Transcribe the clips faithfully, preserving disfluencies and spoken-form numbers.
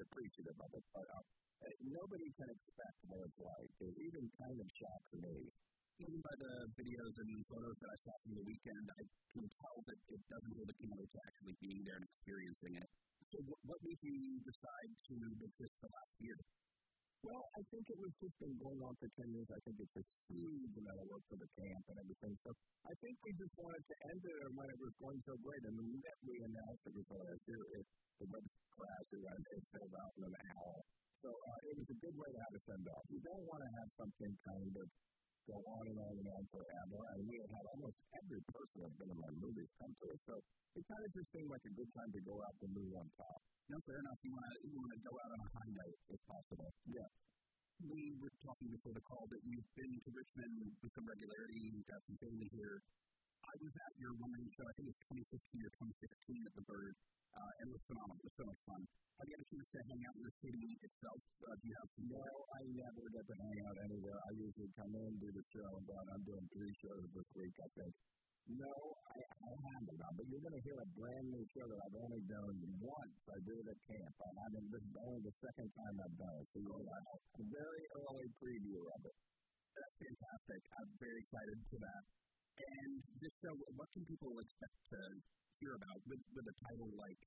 appreciative of it, but uh, nobody can expect what it's like. It even kind of shocks me. Even by the videos and photos that I saw from the weekend, I can tell that it doesn't hold a candle to actually being there and experiencing it. So what, what made you decide to make this the last year? Well, I think it was just been going on for ten years. I think it's a huge amount of work for the camp and everything. So I think we just wanted to end it when it was going so great. And the minute we announced it was going to do it, the web crash, it went it filled out in an hour. So uh, it was a good way to have a send-off. You don't want to have something kind of go on and on and on forever. And we had had almost every person that's been in my movies come to it. So it kind of just seemed like a good time to go out and move on top. No, fair enough. You want to you want to go out on a high note if possible. Yes. We were talking before the call that you've been to Richmond with some regularity. You've got some family here. I was at your one-man show, I think it was twenty fifteen or twenty sixteen at the Bird, uh, and it was phenomenal. It was so much fun. Have you had a chance to hang out in the city itself? Uh, do you have some? No, I never get to hang out anywhere. I usually come in, do the show, but I'm doing three shows this week, I think. No, I, I haven't, but you're going to hear a brand new show that I've only done once. I did it at camp. I haven't, this is only the second time I've done it, so you'll have a very early preview of it. That's fantastic. I'm very excited for that. And this show, what can people expect to hear about with, with a title like,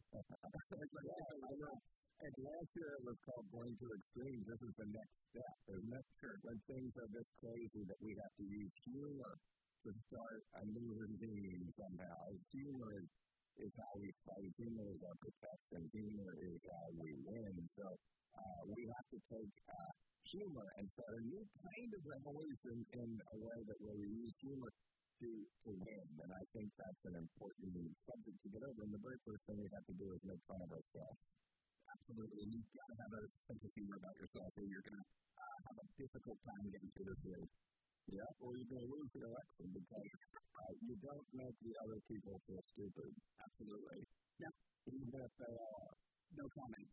like yeah, I know. And last year it was called Going to Extremes. This is the next step, isn't it? Sure. When things are this crazy that we have to use humor to start a new regime somehow. Humor is, is how we fight. Humor is our protection. Humor is how we win. So uh, we have to take uh, humor and start a new kind of revolution in a way that where we use humor to, to win. And I think that's an important subject to get over. And the very first thing we have to do is make fun of ourselves. Absolutely. And you've got to have a sense of humor about yourself, or you're going to uh, have a difficult time getting through this race. Yeah, or you're going to lose the election because uh, you don't make the other people feel stupid. Absolutely. Now, even if they are. No comment.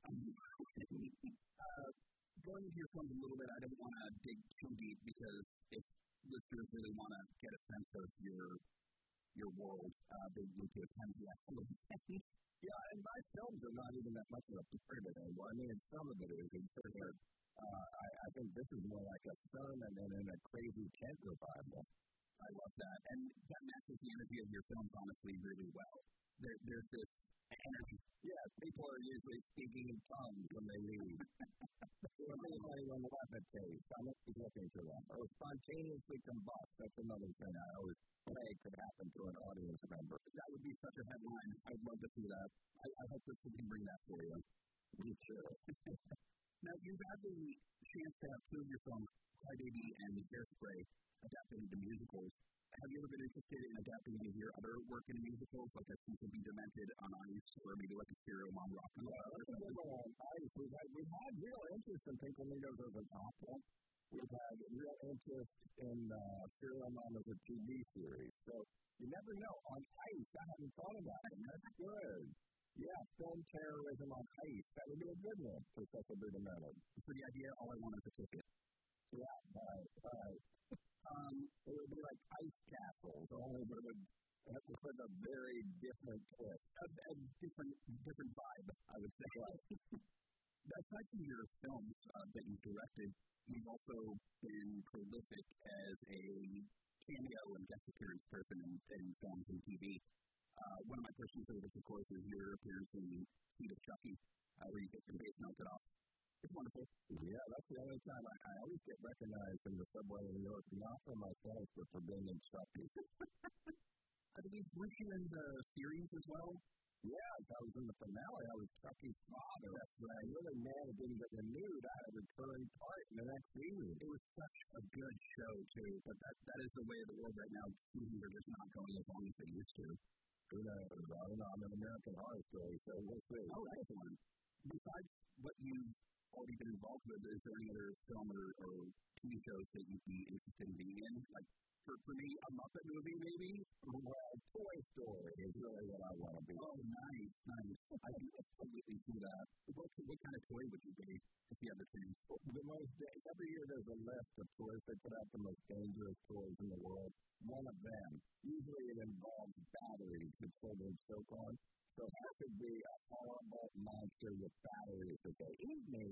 uh, going into your films a little bit, I don't want to dig too deep because if listeners really want to get a sense of your your world, uh, they need to attend the actual event. Yeah, and my films are not even that much of a part of it anymore. I mean, some of it is. It's sort of, uh, I, I think this is more like a sermon and in a crazy tent revival. I love that. And that matches the energy of your films, honestly, really well. There, there's this energy. Yeah, people are usually speaking in tongues when they leave. Or anybody when the levitate. I'm always looking for that. Or spontaneously combust. That's another thing I always pray could happen to an audience member. That would be such a headline. I'd love to see that. I, I hope that we can bring that for you. Me too. Now, you've had the chance to have two of your films, Cry Baby and Hairspray, adapted into musicals. Have you ever been interested in adapting any of your other work in musicals, like A Season to Be Demented on Ice, or maybe like a Serial Mom Rock and Roll? Or something on Ice. We've had, we've had real interest in Pink Flamingos as an opera. We've had real interest in uh, Serial Mom as a T V series. So you never know. On Ice, I haven't thought about it. That's good. Yeah, film terrorism on Ice. That would be a good one for such a big amount. For the idea, all I want is a ticket. Yeah, right, right. Um, it would be like Ice Castles, only it would have to put a very different twist. A, a different, different vibe, I would say. Aside from your films uh, that you've directed, you've also been prolific as a cameo and guest appearance person in, in films and T V. Uh, one of my personal favorites, of course, is your appearance in Seed of Chucky, uh, where you get your face melted off. It's wonderful. Yeah, that's the only time I, I always get recognized in the subway in New York, not for myself, but for being in Chucky. I believe, weren't you in the series as well? Yeah, I was in the finale. I was Chucky's father. That's right. I'm really mad it didn't get renewed. I had a recurring part in the next season. It was such a good show, too, but that, that is the way of the world right now. Seasons are just not going as long as they used to. Who knows? I don't know. I'm an American Horror Story, so we'll see. Oh, excellent. Besides what you've already been involved with, is there any other film or, or T V shows that you'd be interested in being in? Like, for, for me, a Muppet movie, maybe? Well, Toy Story is really what I want to be. Oh, nice, nice. I can absolutely see that. What, what kind of toy would you be if you had the chance? The most, every year there's a list of toys. They put out the most dangerous toys in the world. One of them, usually it involves batteries that children choke on. So that could be a horrible monster with batteries that they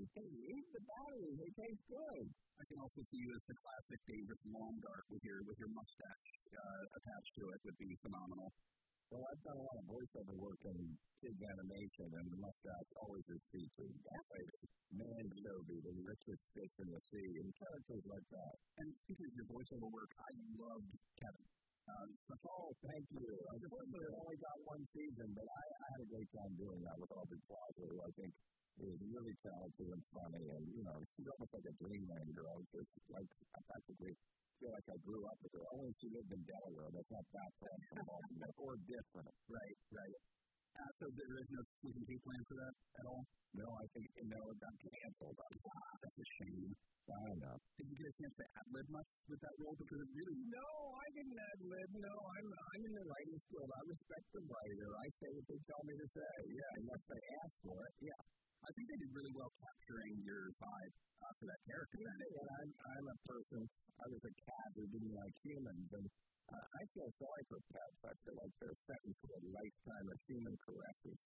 hey, eat the batteries. They taste good. I can also see you as the classic David Longdark with your with your mustache uh, attached to it would be phenomenal. Well, I've done a lot of voiceover work in kids animation, and the mustache always is featured. Like Manjobi, the richest fish in the sea, and characters like that. And speaking of your voiceover work, I loved Kevin. Um, oh, thank you. Unfortunately, I only got one season, but I, I had a great time doing that with Aubrey Plaza, who I think is really talented and funny, and, you know, she's almost like a dreamland girl. Just like, I practically feel like I grew up with her. Only she lived in Delaware. That's not that far from Baltimore, or different. Right, right. Uh, so there is no season two plan for that at all? No, I think, no, it got canceled. Ah, that's a shame. I know. Did you get a chance to ad-lib much with that role? Because it really... No, I didn't ad-lib. No, I'm, I'm in the writing school. I respect the writer. I say what they tell me to say. Yeah, unless they ask for it. Yeah. I think they did really well capturing your vibe uh, for that character. Yeah, and I'm, I'm a person, I was a cat who didn't like humans, and uh, I feel sorry for pets. I feel like they're sentenced to a lifetime of human caresses.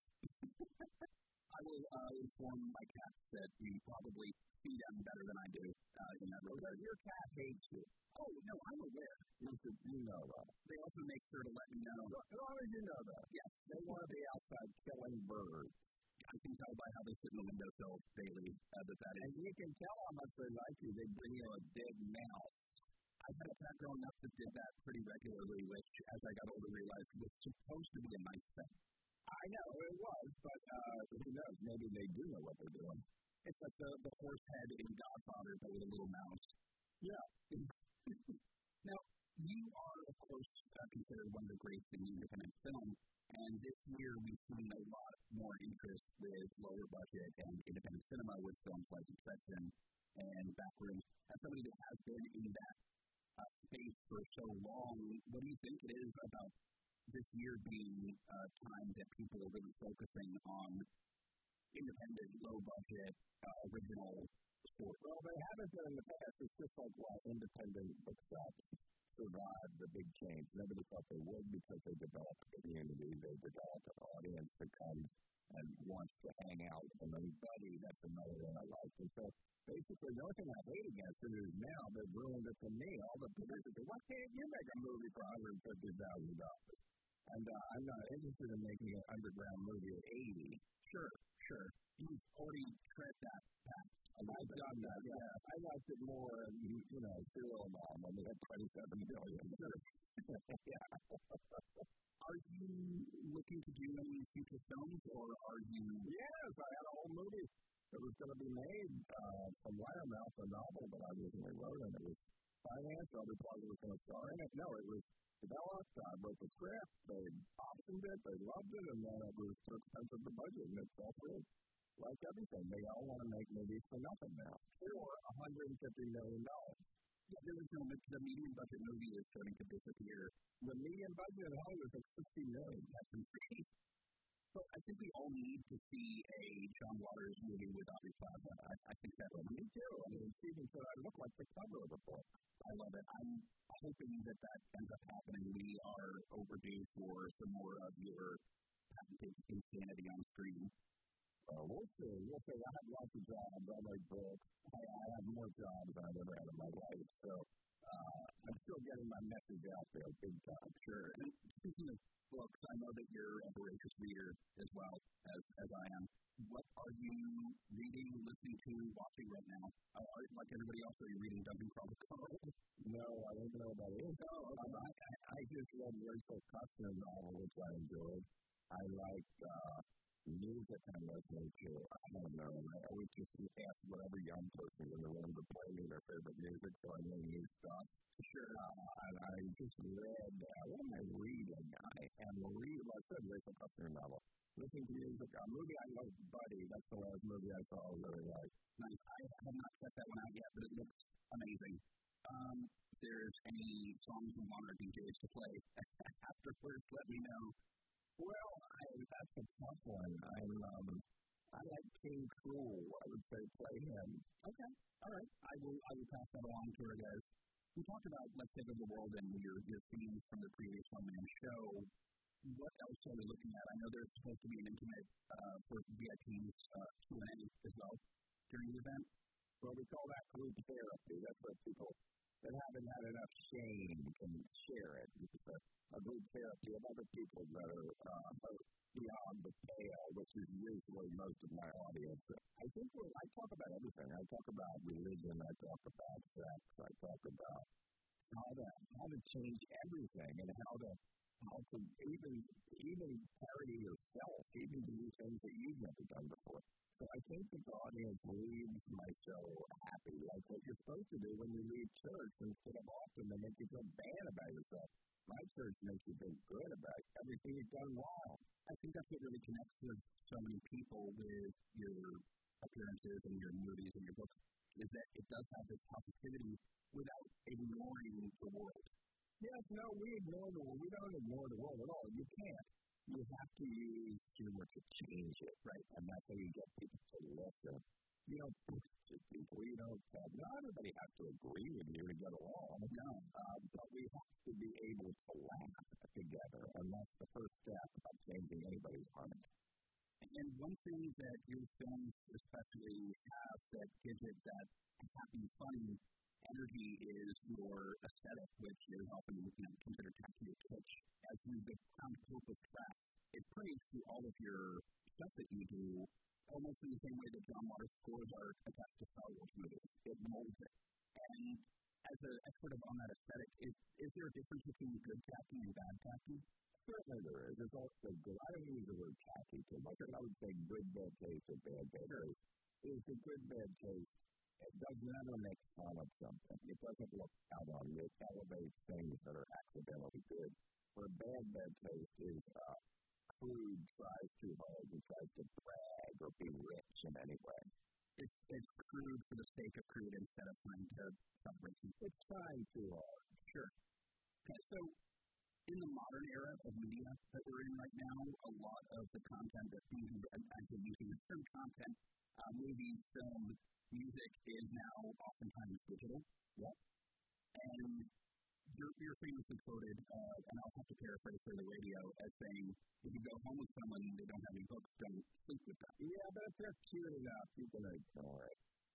I will uh, inform my cats that you probably feed them better than I do uh, in that regard. Your cat hates you. Oh, no, I'm aware. You, should, you know that. They also make sure to let me know. As long as you know that. Yes. They want to be outside killing birds. I can tell by how they sit in the windowsill daily uh, that that is. And you can tell how much they like you. They bring you a dead mouse. I had a pet growing up that did that pretty regularly, which, as I got older, realized was supposed to be a nice thing. I know, it was, but uh, who knows? Maybe they do know what they're doing. It's like the, the horse head in Godfather, but with a little mouse. Yeah. Now, you are, of course, uh, considered one of the greats in independent film, and this year we've seen a lot more interest with lower budget and independent cinema with films like Inception and Backrooms. As somebody that has been in that uh, space for so long, what do you think it is about this year being a uh, time that people are really focusing on independent, low-budget, uh, original stories? Well, they haven't been in the past. It's just like why independent bookshops survived the big change. Nobody thought they would because they developed a community. They developed an audience that comes and wants to hang out with anybody. That's another thing I like. And so, basically, the only thing I hate against it is now they've ruined it for me. All the producers say, why can't you make a movie for one hundred fifty thousand dollars? And uh, I'm not interested in making an underground movie at eighty. Sure, sure. You've already tread that path. I've done that, yeah. I liked it more, you, you know, Serial Mom when they had twenty-seven billion. Yeah. Are you looking to do any future films, or are you... Yes, I had a whole movie that was going to be made uh, from Liarmouth, a novel that I recently wrote, and it was financed. Other parties was going to star in it. No, it was developed. I wrote the script. They optioned it. They loved it, and then it was too expensive to budget, and it fell through. Like everything, they all want to make movies for nothing now, or one hundred fifty million dollars. Yeah, there is no, the medium budget movie is starting to disappear. The medium budget in Hollywood is like sixty million dollars. That's insane. So I think we all need to see a John Waters movie with Aubrey Plaza. I, I think that would me too. I mean, Steven said I look like the cover of the book. I love it. I'm hoping that that ends up happening. We are overdue for some more of your patented insanity on screen. Uh, we'll see. We'll see. I have lots of jobs. I write books. I, I have more jobs than I've ever had in my life. So uh, I'm still getting my message out there big time. Sure. And speaking of books, I know that you're a voracious reader as well as, as I am. What are you reading, listening to, watching right now? Uh, are, like everybody else, are you reading Dungeon Chronicles? No, I don't even know about it. Oh, okay. um, I, I, I just read Rachel Custer novel, which I enjoyed. I like uh, music I'm listening to. I don't know. I always just ask whatever young person in the room to play me their favorite music, so I know new stuff. Sure. Uh, and I just read, uh, what am I reading? I am reading, like I said, Rachel Custer novel. Listening to music. A movie I love, Buddy. That's the last movie I saw I really liked. Nice. I have not checked that one out yet, but it looks amazing. Um, if there's any songs you want our D Js to play afterwards, let me know. Well, I, that's a tough one. I'm, um, I like King Cruel. I would say play him. Okay. All right. I will, I will pass that along to our guys. We talked about Let's Take Over the World and your, your themes from the previous one-man show. What else are we looking at? I know there's supposed to be an intimate uh, for V I Ps uh, Q and A as well. during the event? Well, we call that group therapy. That's what people that haven't had enough shame can share it. It's a, a group therapy of other people that are uh, beyond the pale, which is usually most of my audience. I think we're, I talk about everything. I talk about religion. I talk about sex. I talk about how to how to change everything and how to how to even even parody yourself, even do things that you've never done before. So I think the audience leaves my show happy, like what you're supposed to do when you leave church instead of often they make you feel bad about yourself. My church makes you feel good about everything you've done wrong. I think that's what really connects with so many people with your appearances and your movies and your books, is that it does have this positivity without ignoring the world. Yes, no, we ignore the world. We don't ignore the world at all. You can't. You have to use humor to change it, right? And that's how you get people to listen. You don't push to people. You don't tell. Not everybody has to agree with you to get along. No. Uh, but we have to be able to laugh together, and that's the first step of changing anybody's heart. And one thing that your films especially have that gives it that happy, funny energy is your aesthetic, which is often you know, considered tacky or kitsch. As you become purpose craft, it prays through all of your stuff that you do, almost in the same way that John Waters' scores are attached to Star Wars movies. It molds it. And as an expert on that aesthetic, is, is there a difference between good tacky and bad tacky? Certainly there is. There's also good. I don't use the word tacky too much. I would say good bad taste or bad bad taste. Is the good bad taste? It does never make fun of something. It doesn't look out on you. It elevates things that are accidentally good. Where bad bad taste is uh, crude, tries too hard, and tries to brag or be rich in any way. It's, it's crude for the sake of crude instead of trying to celebrate. It's trying too hard. Sure. Okay, so in the modern era of media that we're in right now, a lot of the content that's being, I'm using the term content, uh, movies, film, music is now oftentimes digital. Yep. And you're, you're famously quoted, uh, and I'll have to paraphrase for the radio, as saying, if you go home with someone and they don't have any books, don't sleep with them. Yeah, but if they're cute enough, you can ignore it.